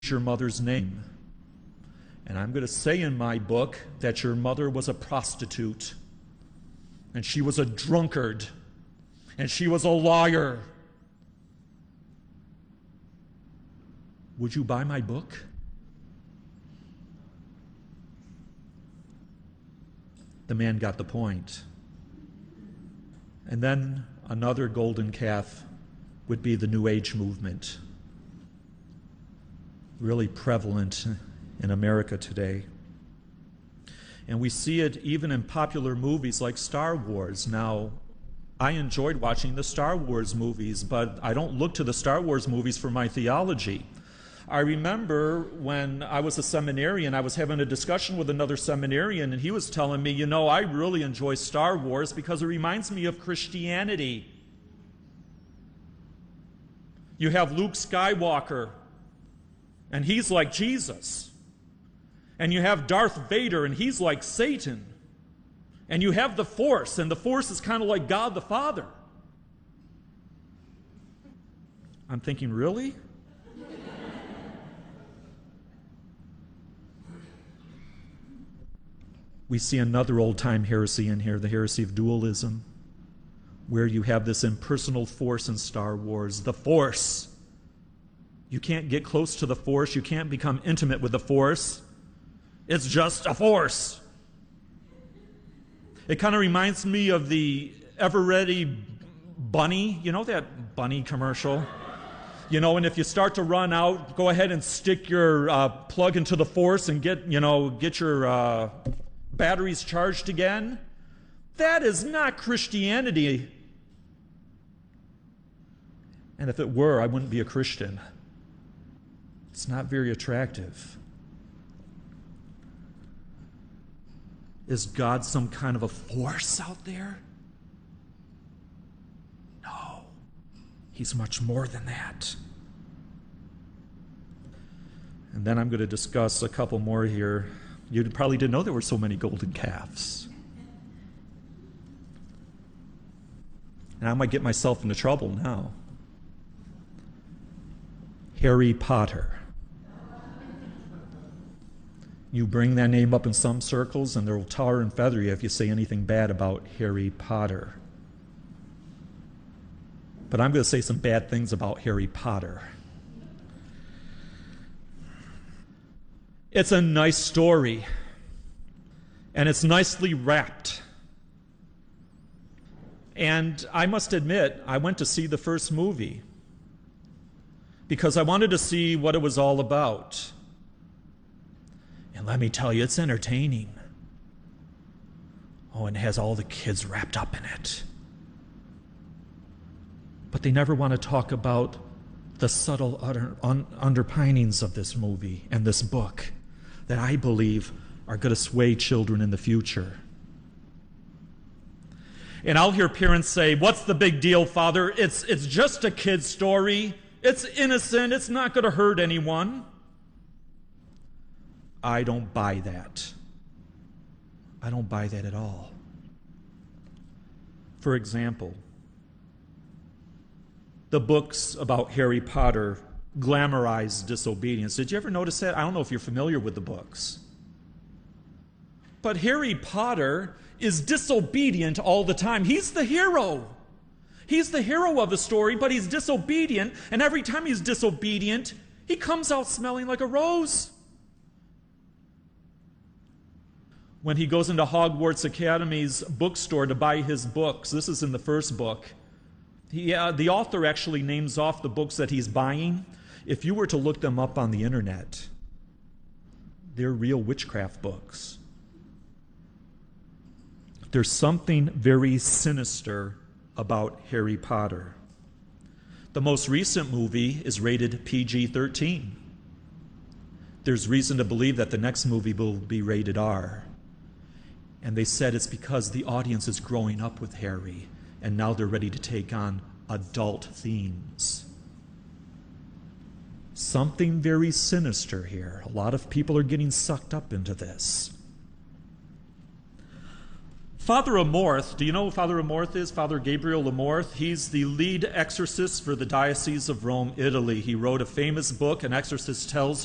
your mother's name. And I'm going to say in my book that your mother was a prostitute, and she was a drunkard, and she was a liar. Would you buy my book? The man got the point. And then another golden calf would be the New Age movement, really prevalent in America today. And we see it even in popular movies like Star Wars. Now, I enjoyed watching the Star Wars movies, but I don't look to the Star Wars movies for my theology. I remember when I was a seminarian, I was having a discussion with another seminarian, and he was telling me, I really enjoy Star Wars because it reminds me of Christianity. You have Luke Skywalker, and he's like Jesus. And you have Darth Vader, and he's like Satan. And you have the Force, and the Force is kind of like God the Father. I'm thinking, really? We see another old-time heresy in here, the heresy of dualism, where you have this impersonal force in Star Wars, the Force. You can't get close to the Force. You can't become intimate with the Force. It's just a force. It kind of reminds me of the Ever-Ready Bunny. You know that Bunny commercial? And if you start to run out, go ahead and stick your plug into the Force and get your batteries charged again. That is not Christianity. And if it were, I wouldn't be a Christian. It's not very attractive. Is God some kind of a force out there? No. He's much more than that. And then I'm going to discuss a couple more here. You probably didn't know there were so many golden calves. And I might get myself into trouble now. Harry Potter. You bring that name up in some circles, and they'll tar and feather you if you say anything bad about Harry Potter. But I'm going to say some bad things about Harry Potter. It's a nice story, and it's nicely wrapped. And I must admit, I went to see the first movie because I wanted to see what it was all about. And let me tell you, it's entertaining. Oh, and it has all the kids wrapped up in it. But they never want to talk about the subtle underpinnings of this movie and this book that I believe are going to sway children in the future. And I'll hear parents say, "What's the big deal, Father? It's just a kid's story. It's innocent. It's not going to hurt anyone." I don't buy that. I don't buy that at all. For example, the books about Harry Potter glamorize disobedience. Did you ever notice that? I don't know if you're familiar with the books. But Harry Potter is disobedient all the time. He's the hero. He's the hero of the story, but he's disobedient, and every time he's disobedient, he comes out smelling like a rose. When he goes into Hogwarts Academy's bookstore to buy his books, this is in the first book, the author actually names off the books that he's buying. If you were to look them up on the internet, they're real witchcraft books. There's something very sinister about Harry Potter. The most recent movie is rated PG-13. There's reason to believe that the next movie will be rated R. And they said it's because the audience is growing up with Harry, and now they're ready to take on adult themes. Something very sinister here. A lot of people are getting sucked up into this. Father Amorth, do you know who Father Amorth is? Father Gabriel Amorth. He's the lead exorcist for the Diocese of Rome, Italy. He wrote a famous book, An Exorcist Tells